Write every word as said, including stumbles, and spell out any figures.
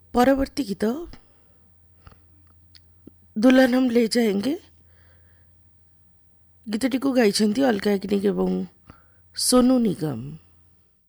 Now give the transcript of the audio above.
परवर्ती गीत दुल्हन हम ले जाएंगे गीतटी को गाइछन्ति अलका याग्निक एवं सोनू निगम।